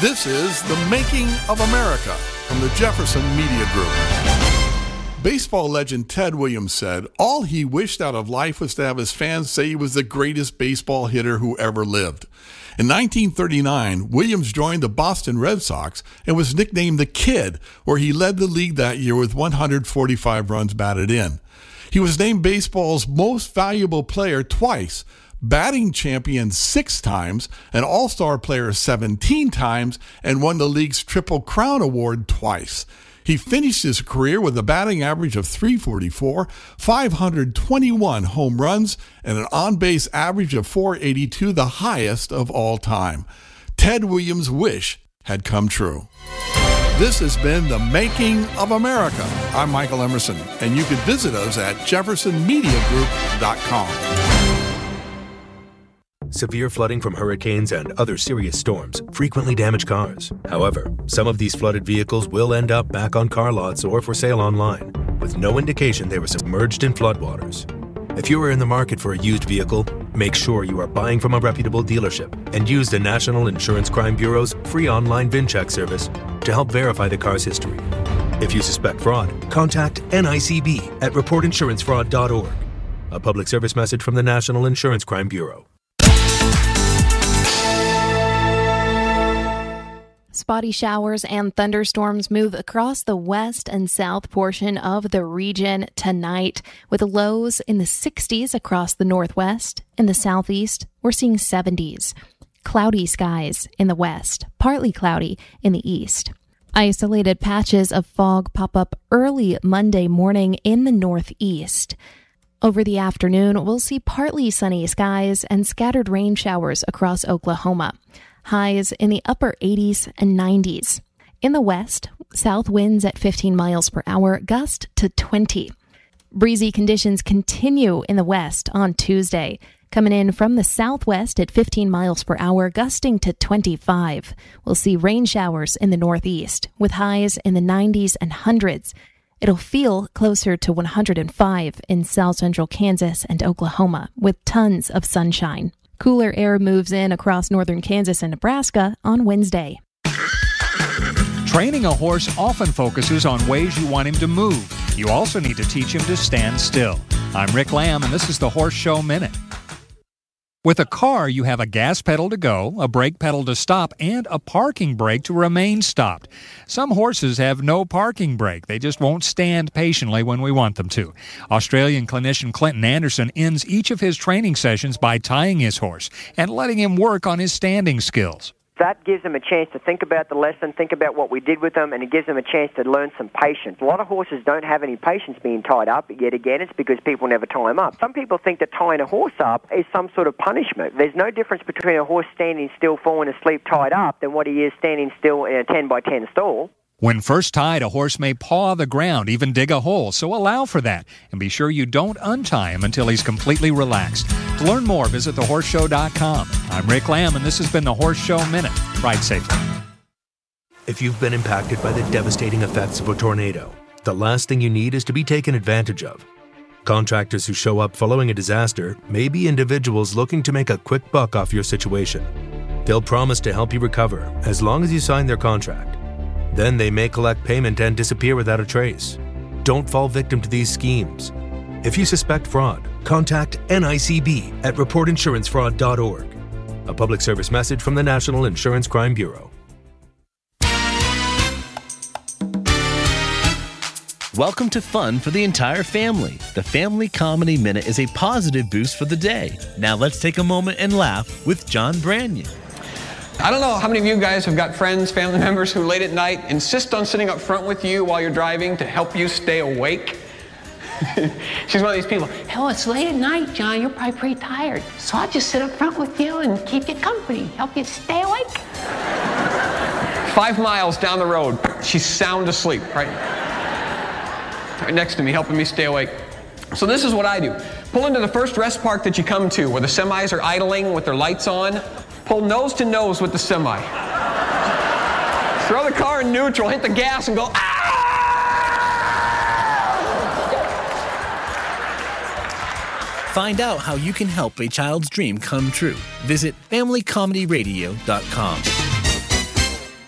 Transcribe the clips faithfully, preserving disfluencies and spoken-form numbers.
This is The Making of America from the Jefferson Media Group. Baseball legend Ted Williams said all he wished out of life was to have his fans say he was the greatest baseball hitter who ever lived. In nineteen thirty-nine, Williams joined the Boston Red Sox and was nicknamed the Kid, where he led the league that year with one hundred forty-five runs batted in. He was named baseball's most valuable player twice, batting champion six times, an all-star player seventeen times, and won the league's Triple Crown Award twice. He finished his career with a batting average of three forty-four, five hundred twenty-one home runs, and an on-base average of four eighty-two, the highest of all time. Ted Williams' wish had come true. This has been The Making of America. I'm Michael Emerson, and you can visit us at jefferson media group dot com. Severe flooding from hurricanes and other serious storms frequently damage cars. However, some of these flooded vehicles will end up back on car lots or for sale online, with no indication they were submerged in floodwaters. If you are in the market for a used vehicle, make sure you are buying from a reputable dealership and use the National Insurance Crime Bureau's free online VIN check service to help verify the car's history. If you suspect fraud, contact N I C B at report insurance fraud dot org. A public service message from the National Insurance Crime Bureau. Spotty showers and thunderstorms move across the west and south portion of the region tonight, with lows in the sixties across the northwest. In the southeast, we're seeing seventies. Cloudy skies in the west, partly cloudy in the east. Isolated patches of fog pop up early Monday morning in the northeast. Over the afternoon, we'll see partly sunny skies and scattered rain showers across Oklahoma. Highs in the upper eighties and nineties. In the west, south winds at fifteen miles per hour, gust to twenty. Breezy conditions continue in the west on Tuesday, coming in from the southwest at fifteen miles per hour, gusting to twenty-five. We'll see rain showers in the northeast, with highs in the nineties and hundreds. It'll feel closer to one hundred five in south central Kansas and Oklahoma, with tons of sunshine. Cooler air moves in across northern Kansas and Nebraska on Wednesday. Training a horse often focuses on ways you want him to move. You also need to teach him to stand still. I'm Rick Lamb, and this is the Horse Show Minute. With a car, you have a gas pedal to go, a brake pedal to stop, and a parking brake to remain stopped. Some horses have no parking brake. They just won't stand patiently when we want them to. Australian clinician Clinton Anderson ends each of his training sessions by tying his horse and letting him work on his standing skills. That gives them a chance to think about the lesson, think about what we did with them, and it gives them a chance to learn some patience. A lot of horses don't have any patience being tied up, but yet again, it's because people never tie them up. Some people think that tying a horse up is some sort of punishment. There's no difference between a horse standing still, falling asleep, tied up, than what he is standing still in a ten by ten stall. When first tied, a horse may paw the ground, even dig a hole, so allow for that. And be sure you don't untie him until he's completely relaxed. To learn more, visit the horse show dot com. I'm Rick Lamb, and this has been the Horse Show Minute. Ride safely. If you've been impacted by the devastating effects of a tornado, the last thing you need is to be taken advantage of. Contractors who show up following a disaster may be individuals looking to make a quick buck off your situation. They'll promise to help you recover as long as you sign their contract. Then they may collect payment and disappear without a trace. Don't fall victim to these schemes. If you suspect fraud, contact N I C B at report insurance fraud dot org. A public service message from the National Insurance Crime Bureau. Welcome to fun for the entire family. The Family Comedy Minute is a positive boost for the day. Now let's take a moment and laugh with John Branyan. I don't know how many of you guys have got friends, family members who late at night insist on sitting up front with you while you're driving to help you stay awake. She's one of these people. Hell, it's late at night, John. You're probably pretty tired. So I'll just sit up front with you and keep you company, help you stay awake. Five miles down the road, she's sound asleep, right? Right next to me, helping me stay awake. So this is what I do. Pull into the first rest park that you come to, where the semis are idling with their lights on. Pull nose to nose with the semi. Throw the car in neutral, hit the gas, and go, ah! Find out how you can help a child's dream come true. Visit family comedy radio dot com.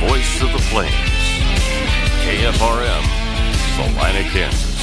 voice of the Plains. K F R M, Salina, Kansas.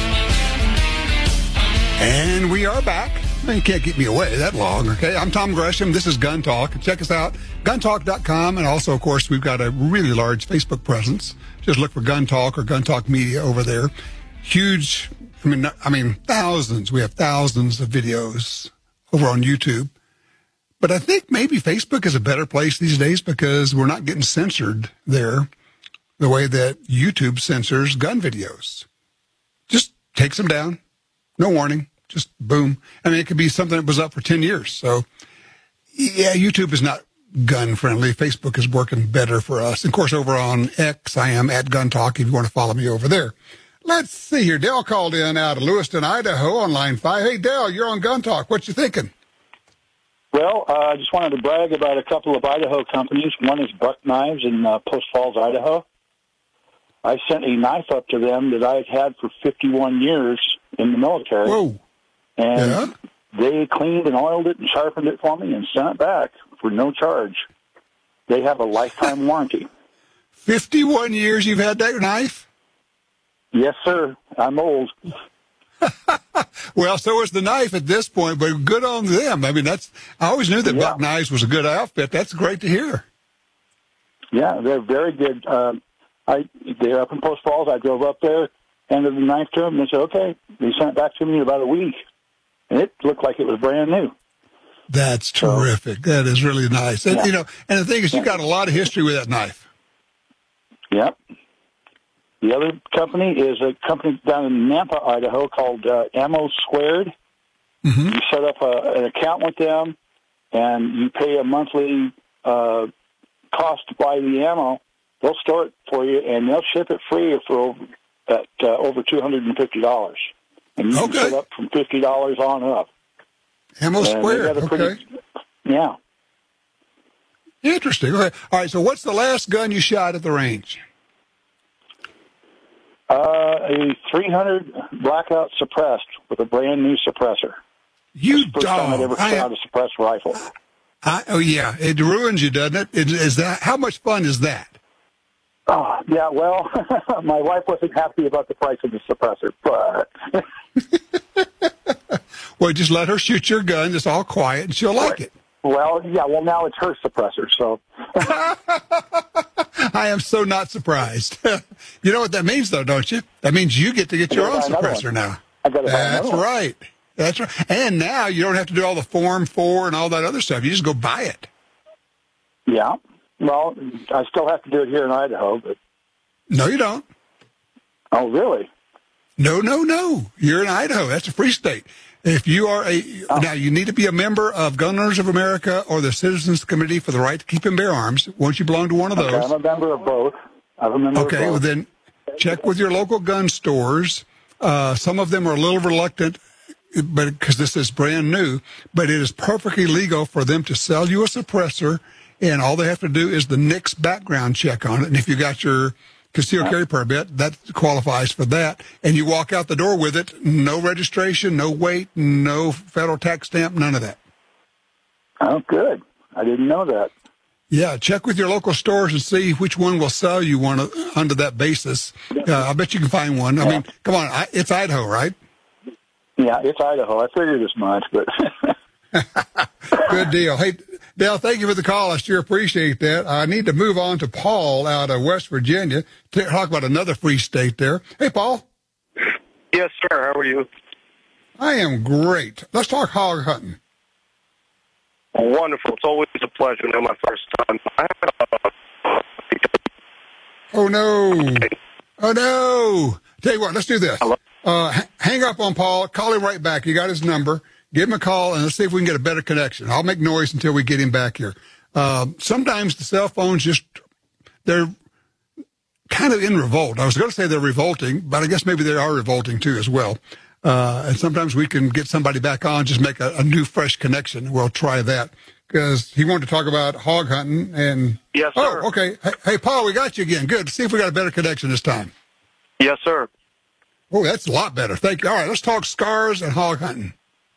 And we are back. You can't keep me away that long, okay? I'm Tom Gresham. This is Gun Talk. Check us out, gun talk dot com. And also, of course, we've got a really large Facebook presence. Just look for Gun Talk or Gun Talk Media over there. Huge, I mean, I mean, thousands. We have thousands of videos over on YouTube. But I think maybe Facebook is a better place these days because we're not getting censored there the way that YouTube censors gun videos. Just takes them down. No warning. Just boom. I mean, it could be something that was up for ten years. So, yeah, YouTube is not gun-friendly. Facebook is working better for us. And, of course, over on X, I am at Gun Talk if you want to follow me over there. Let's see here. Dale called in out of Lewiston, Idaho on line five. Hey, Dale, you're on Gun Talk. What you thinking? Well, uh, I just wanted to brag about a couple of Idaho companies. One is Buck Knives in uh, Post Falls, Idaho. I sent a knife up to them that I had had for fifty-one years in the military. Whoa. And yeah. They cleaned and oiled it and sharpened it for me and sent it back for no charge. They have a lifetime warranty. fifty-one years you've had that knife? Yes, sir. I'm old. Well, so is the knife at this point, but good on them. I mean, that's, I always knew that yeah. Buck Knives was a good outfit. That's great to hear. Yeah, they're very good. Um, I They're up in Post Falls. I drove up there, handed the knife to them, and they said, okay. They sent it back to me in about a week, and it looked like it was brand new. That's terrific. So, that is really nice. And, yeah. you know, and the thing is, you got a lot of history with that knife. Yep. The other company is a company down in Nampa, Idaho called uh, Ammo Squared. Mm-hmm. You set up a, an account with them, and you pay a monthly uh, cost to buy the ammo. They'll store it for you, and they'll ship it free for at uh, over two hundred fifty dollars. And you okay. can set up from fifty dollars on up. Ammo and Squared, okay. Pretty, yeah. Interesting. Okay. All right, so what's the last gun you shot at the range? Uh, a three hundred Blackout suppressed with a brand new suppressor. You First dog. time I'd ever I shot a suppressed rifle. I, oh, yeah. It ruins you, doesn't it? Is, is that, how much fun is that? Oh, yeah, well, my wife wasn't happy about the price of the suppressor, but... Well, just let her shoot your gun. It's all quiet, and she'll like it. Well, yeah, well, now it's her suppressor, so... I am so not surprised. You know what that means, though, don't you? That means you get to get your own suppressor now. I got That's right. That's right. And now you don't have to do all the Form four and all that other stuff. You just go buy it. Yeah. Well, I still have to do it here in Idaho, but... No, you don't. Oh, really? No, no, no. You're in Idaho. That's a free state. If you are a... Oh. Now, you need to be a member of Gun Owners of America or the Citizens Committee for the Right to Keep and Bear Arms. Once you belong to one of those... Okay, I'm a member of both. I'm a member okay, of both. Well, then check with your local gun stores. Uh, some of them are a little reluctant, but because this is brand new, but it is perfectly legal for them to sell you a suppressor, and all they have to do is the N I C S background check on it. And if you got your concealed carry permit, that qualifies for that. And you walk out the door with it, no registration, no weight, no federal tax stamp, none of that. Oh, good. I didn't know that. Yeah, check with your local stores and see which one will sell you one under that basis. Uh, I bet you can find one. I mean, come on, I, it's Idaho, right? Yeah, it's Idaho. I figured as much, but... Good deal. Hey, Dale, thank you for the call. I sure appreciate that. I need to move on to Paul out of West Virginia to talk about another free state there. Hey, Paul. Yes, sir. How are you? I am great. Let's talk hog hunting. Wonderful. It's always a pleasure. You know, my first time. Oh, no. Oh, no. Tell you what, let's do this. Hello? Uh, hang up on Paul. Call him right back. You got his number. Give him a call, and let's see if we can get a better connection. I'll make noise until we get him back here. Uh, sometimes the cell phones just, they're kind of in revolt. I was going to say they're revolting, but I guess maybe they are revolting too as well. Uh, and sometimes we can get somebody back on, just make a, a new, fresh connection. We'll try that because he wanted to talk about hog hunting. And yes, sir. Oh, okay. Hey, hey, Paul, we got you again. Good. See if we got a better connection this time. Yes, sir. Oh, that's a lot better. Thank you. All right, let's talk scars and hog hunting.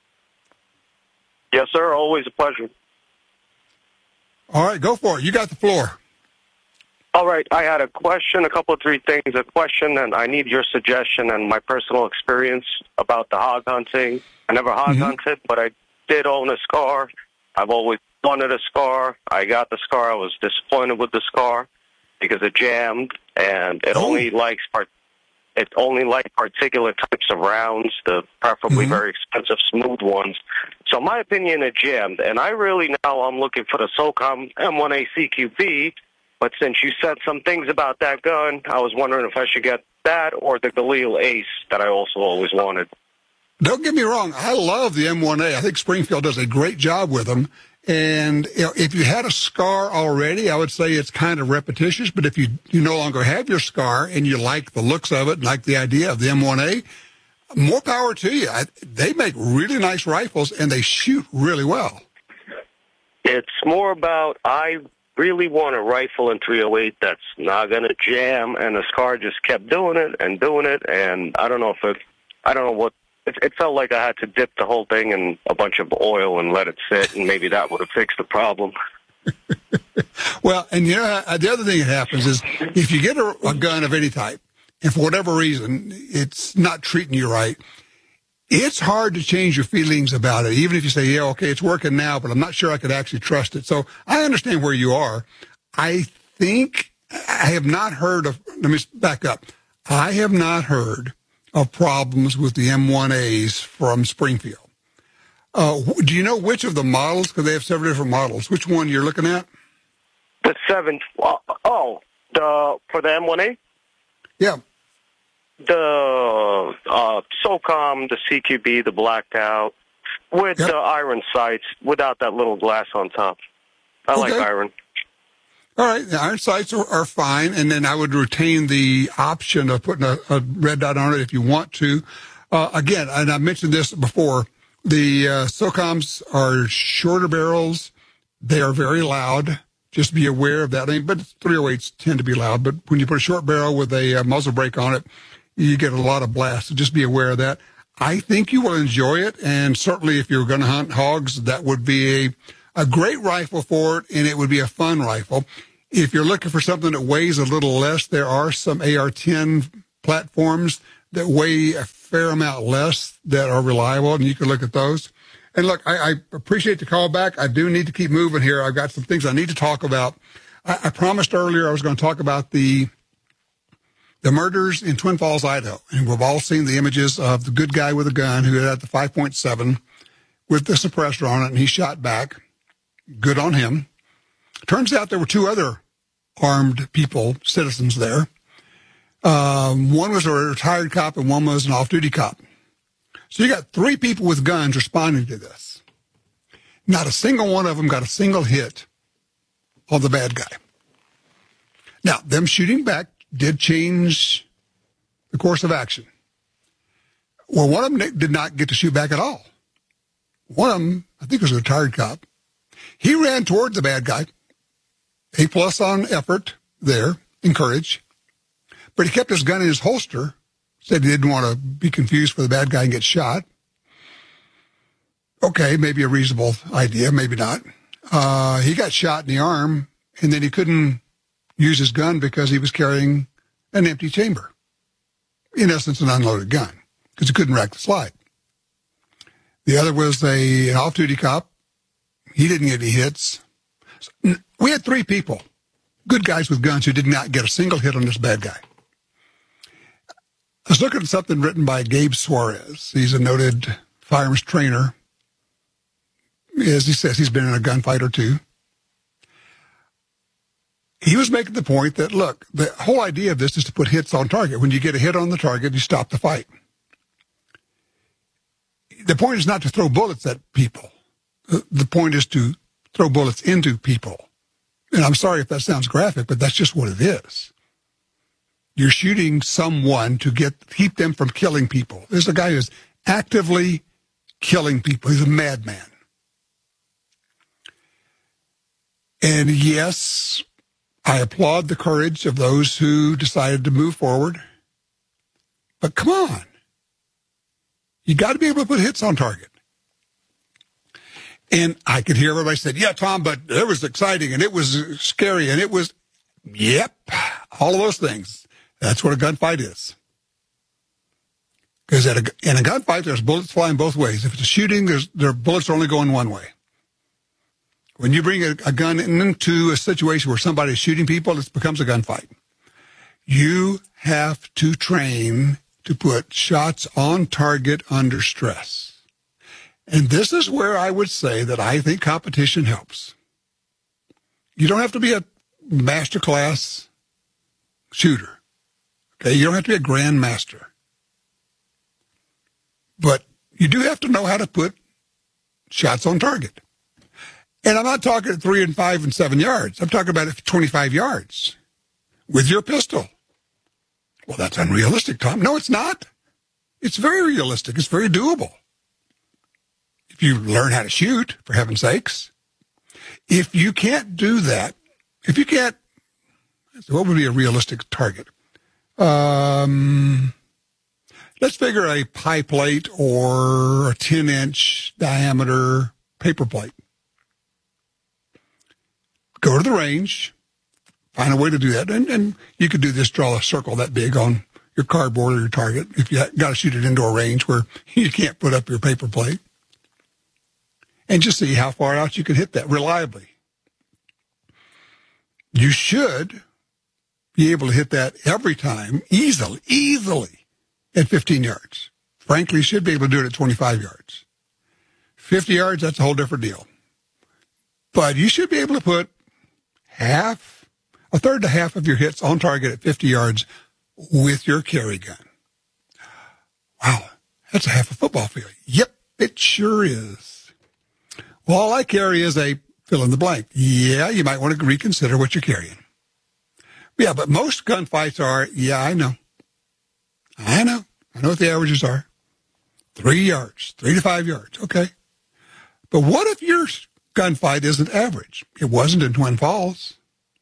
Yes, sir. Always a pleasure. All right, go for it. You got the floor. All right, I had a question, a couple of three things. A question, and I need your suggestion and my personal experience about the hog hunting. I never hog mm-hmm. hunted, but I did own a Scar. I've always wanted a Scar. I got the Scar. I was disappointed with the Scar because it jammed, and it oh. only likes part. It only likes particular types of rounds, the preferably mm-hmm. very expensive smooth ones. So in my opinion, it jammed, and I really now I'm looking for the SOCOM M one A C Q B. But since you said some things about that gun, I was wondering if I should get that or the Galil Ace that I also always wanted. Don't get me wrong. I love the M one A. I think Springfield does a great job with them. And you know, if you had a Scar already, I would say it's kind of repetitious. But if you, you no longer have your Scar and you like the looks of it and like the idea of the M one A, more power to you. I, they make really nice rifles, and they shoot really well. It's more about I really want a rifle in three oh eight that's not going to jam, and the Scar just kept doing it and doing it, and I don't know if it, I don't know what, it, it felt like I had to dip the whole thing in a bunch of oil and let it sit, and maybe that would have fixed the problem. Well, and you know, the other thing that happens is if you get a, a gun of any type, and for whatever reason, it's not treating you right, it's hard to change your feelings about it, even if you say, yeah, okay, it's working now, but I'm not sure I could actually trust it. So I understand where you are. I think I have not heard of, let me back up. I have not heard of problems with the M one A's from Springfield. Uh, do you know which of the models, because they have several different models, which one you're looking at? The seven, uh, oh, the for the M one A? Yeah. The uh, SOCOM, the C Q B, the blacked out, with yep. the iron sights, without that little glass on top. I okay. like iron. All right, the iron sights are, are fine, and then I would retain the option of putting a, a red dot on it if you want to. Uh, again, and I mentioned this before, the uh, SOCOMs are shorter barrels. They are very loud. Just be aware of that. I mean, but three oh eights tend to be loud, but when you put a short barrel with a uh, muzzle brake on it, you get a lot of blast. So just be aware of that. I think you will enjoy it, and certainly if you're going to hunt hogs, that would be a, a great rifle for it, and it would be a fun rifle. If you're looking for something that weighs a little less, there are some A R ten platforms that weigh a fair amount less that are reliable, and you can look at those. And look, I, I appreciate the call back. I do need to keep moving here. I've got some things I need to talk about. I, I promised earlier I was going to talk about the the murders in Twin Falls, Idaho. And we've all seen the images of the good guy with a gun who had the five point seven with the suppressor on it, and he shot back. Good on him. Turns out there were two other armed people, citizens there. Um, one was a retired cop and one was an off-duty cop. So you got three people with guns responding to this. Not a single one of them got a single hit on the bad guy. Now, them shooting back did change the course of action. Well, one of them did not get to shoot back at all. One of them, I think it was a retired cop, he ran toward the bad guy. A plus on effort there, and courage. But he kept his gun in his holster, said he didn't want to be confused for the bad guy and get shot. Okay, maybe a reasonable idea, maybe not. Uh, he got shot in the arm, and then he couldn't use his gun because he was carrying an empty chamber. In essence, an unloaded gun, because he couldn't rack the slide. The other was a, an off-duty cop. He didn't get any hits. We had three people, good guys with guns, who did not get a single hit on this bad guy. I was looking at something written by Gabe Suarez. He's a noted firearms trainer. As he says, he's been in a gunfight or two. He was making the point that, look, the whole idea of this is to put hits on target. When you get a hit on the target, you stop the fight. The point is not to throw bullets at people. The point is to throw bullets into people. And I'm sorry if that sounds graphic, but that's just what it is. You're shooting someone to get keep them from killing people. There's a guy who's actively killing people. He's a madman. And yes, I applaud the courage of those who decided to move forward. But come on. You got to be able to put hits on target. And I could hear everybody say, yeah, Tom, but it was exciting and it was scary and it was Yep, all of those things. That's what a gunfight is. Because in a gunfight, there's bullets flying both ways. If it's a shooting, there's there bullets are only going one way. When you bring a, a gun into a situation where somebody's shooting people, it becomes a gunfight. You have to train to put shots on target under stress. And this is where I would say that I think competition helps. You don't have to be a master class shooter. Okay, you don't have to be a grandmaster. But you do have to know how to put shots on target. And I'm not talking at three and five and seven yards. I'm talking about at twenty-five yards with your pistol. Well, that's unrealistic, Tom. No, it's not. It's very realistic. It's very doable. If you learn how to shoot, for heaven's sakes. If you can't do that, if you can't, what would be a realistic target? Um, let's figure a pie plate or a ten-inch diameter paper plate. Go to the range, find a way to do that. And, and you could do this, draw a circle that big on your cardboard or your target if you got to shoot it indoor range where you can't put up your paper plate. And just see how far out you can hit that reliably. You should be able to hit that every time easily, easily at fifteen yards. Frankly, you should be able to do it at twenty-five yards. fifty yards, that's a whole different deal. But you should be able to put half, a third to half of your hits on target at fifty yards with your carry gun. Wow, that's a half a football field. Yep, it sure is. Well, all I carry is a fill in the blank. Yeah, you might want to reconsider what you're carrying. Yeah, but most gunfights are, yeah, I know. I know. I know what the averages are. Three yards, three to five yards. Okay. But what if your gunfight isn't average? It wasn't in Twin Falls.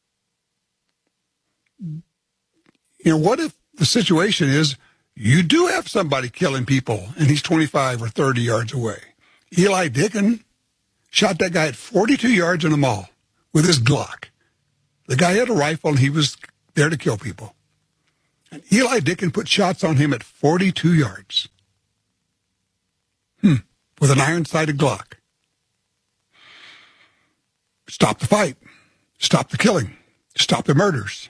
You know, what if the situation is you do have somebody killing people and he's twenty-five or thirty yards away? Eli Dicken shot that guy at forty-two yards in a mall with his Glock. The guy had a rifle and he was there to kill people. And Eli Dicken put shots on him at forty-two yards. Hmm. With an iron-sighted Glock. Stop the fight. Stop the killing. Stop the murders.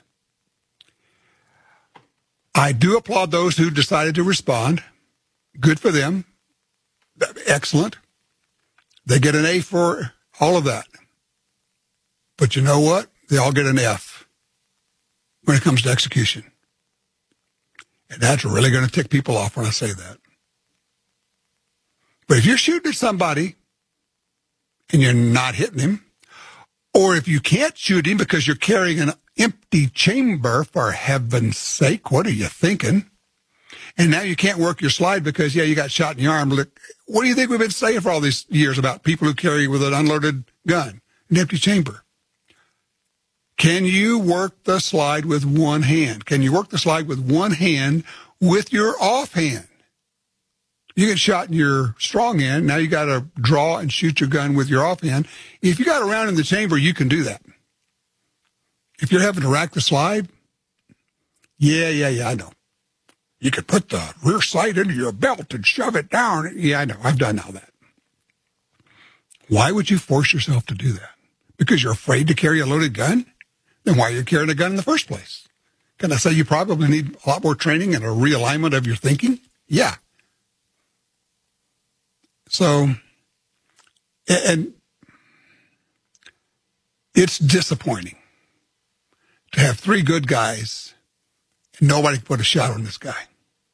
I do applaud those who decided to respond. Good for them. Excellent. They get an A for all of that. But you know what? They all get an F when it comes to execution. And that's really going to tick people off when I say that. But if you're shooting at somebody and you're not hitting him, or if you can't shoot him because you're carrying an empty chamber, for heaven's sake, what are you thinking? And now you can't work your slide because, yeah, you got shot in the arm. Look, what do you think we've been saying for all these years about people who carry with an unloaded gun, an empty chamber? Can you work the slide with one hand? Can you work the slide with one hand with your offhand? You get shot in your strong hand. Now you got to draw and shoot your gun with your offhand. If you got a round in the chamber, you can do that. If you're having to rack the slide, yeah, yeah, yeah, I know. You could put the rear sight into your belt and shove it down. Yeah, I know. I've done all that. Why would you force yourself to do that? Because you're afraid to carry a loaded gun? Then why are you carrying a gun in the first place? Can I say you probably need a lot more training and a realignment of your thinking? Yeah. So, and it's disappointing to have three good guys and nobody can put a shot on this guy.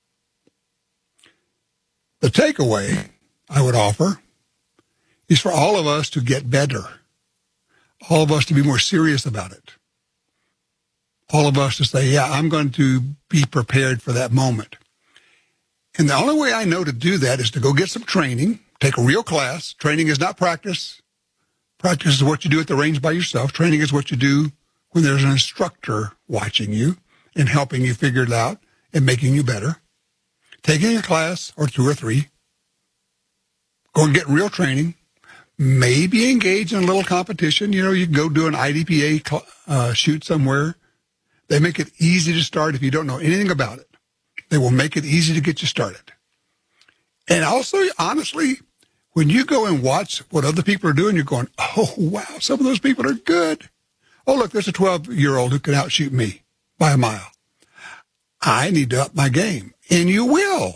The takeaway I would offer is for all of us to get better. All of us to be more serious about it. All of us to say, yeah, I'm going to be prepared for that moment. And the only way I know to do that is to go get some training, take a real class. Training is not practice. Practice is what you do at the range by yourself. Training is what you do when there's an instructor watching you and helping you figure it out and making you better. Taking a class or two or three. Go and get real training. Maybe engage in a little competition. You know, you can go do an I D P A uh, shoot somewhere They make it easy to start if you don't know anything about it. They will make it easy to get you started. And also, honestly, when you go and watch what other people are doing, you're going, oh, wow, some of those people are good. Oh, look, there's a twelve-year-old who can outshoot me by a mile. I need to up my game. And you will.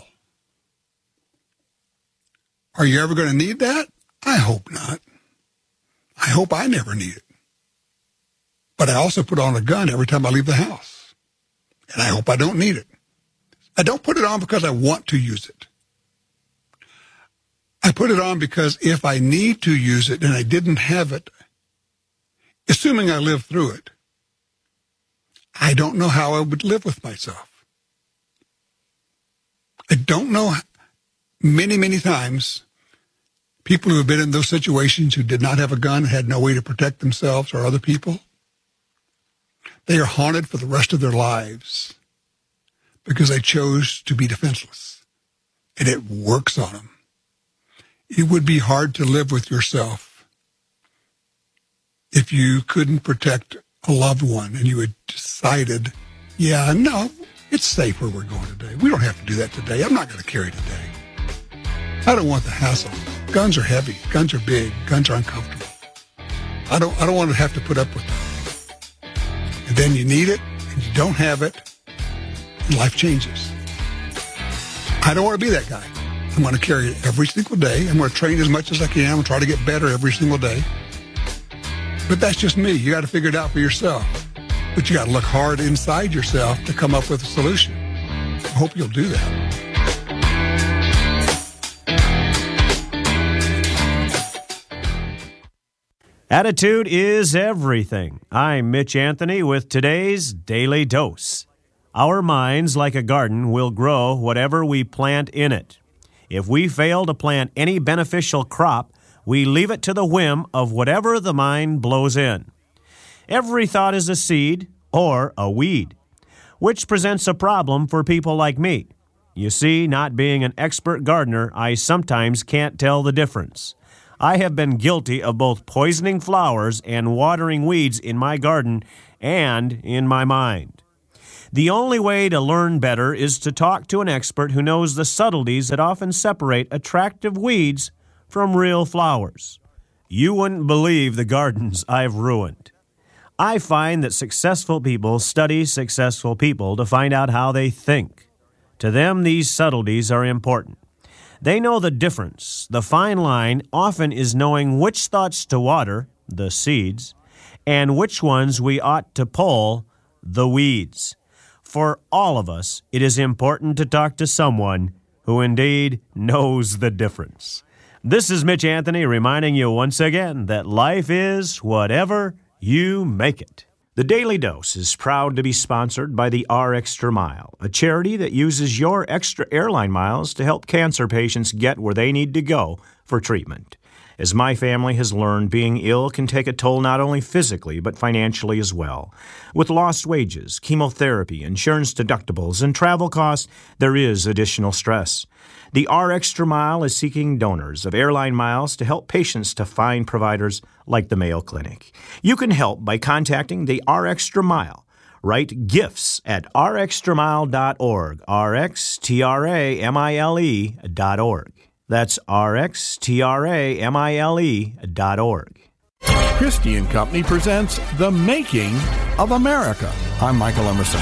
Are you ever going to need that? I hope not. I hope I never need it. But I also put on a gun every time I leave the house. And I hope I don't need it. I don't put it on because I want to use it. I put it on because if I need to use it and I didn't have it, assuming I live through it, I don't know how I would live with myself. I don't know many, many times people who have been in those situations who did not have a gun, had no way to protect themselves or other people. They are haunted for the rest of their lives because they chose to be defenseless, and it works on them. It would be hard to live with yourself if you couldn't protect a loved one and you had decided, yeah, no, it's safe where we're going today. We don't have to do that today. I'm not going to carry today. I don't want the hassle. Guns are heavy. Guns are big. Guns are uncomfortable. I don't, I don't want to have to put up with that. And then you need it, and you don't have it, and life changes. I don't want to be that guy. I'm going to carry it every single day. I'm going to train as much as I can. I'm going to try to get better every single day. But that's just me. You got to figure it out for yourself. But you got to look hard inside yourself to come up with a solution. I hope you'll do that. Attitude is everything. I'm Mitch Anthony with today's Daily Dose. Our minds, like a garden, will grow whatever we plant in it. If we fail to plant any beneficial crop, we leave it to the whim of whatever the mind blows in. Every thought is a seed or a weed, which presents a problem for people like me. You see, not being an expert gardener, I sometimes can't tell the difference. I have been guilty of both poisoning flowers and watering weeds in my garden and in my mind. The only way to learn better is to talk to an expert who knows the subtleties that often separate attractive weeds from real flowers. You wouldn't believe the gardens I've ruined. I find that successful people study successful people to find out how they think. To them, these subtleties are important. They know the difference. The fine line often is knowing which thoughts to water, the seeds, and which ones we ought to pull, the weeds. For all of us, it is important to talk to someone who indeed knows the difference. This is Mitch Anthony reminding you once again that life is whatever you make it. The Daily Dose is proud to be sponsored by the R Extra Mile, a charity that uses your extra airline miles to help cancer patients get where they need to go for treatment. As my family has learned, being ill can take a toll not only physically, but financially as well. With lost wages, chemotherapy, insurance deductibles, and travel costs, there is additional stress. The R Extra Mile is seeking donors of airline miles to help patients to find providers like the Mayo Clinic. You can help by contacting the R Extra Mile. Write gifts at r extra mile dot org, R X T R A M I L E dot org. That's R X T R A M I L E dot org. Christie and Company presents The Making of America. I'm Michael Emerson.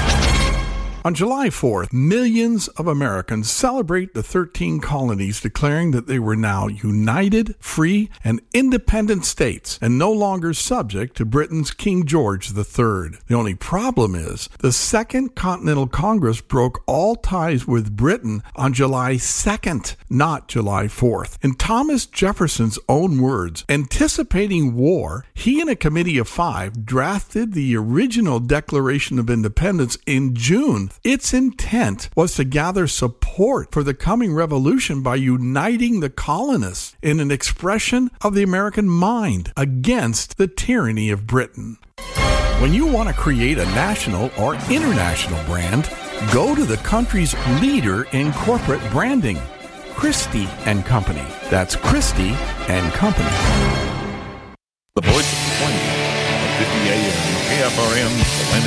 On July fourth, millions of Americans celebrate the thirteen colonies declaring that they were now united, free, and independent states and no longer subject to Britain's King George the Third. The only problem is the Second Continental Congress broke all ties with Britain on July second, not July fourth. In Thomas Jefferson's own words, anticipating war, he and a committee of five drafted the original Declaration of Independence in June. Its intent was to gather support for the coming revolution by uniting the colonists in an expression of the American mind against the tyranny of Britain. When you want to create a national or international brand, go to the country's leader in corporate branding, Christie and Company. That's Christie and Company. The voice of the twenty, fifty A M, K F R M, Atlanta.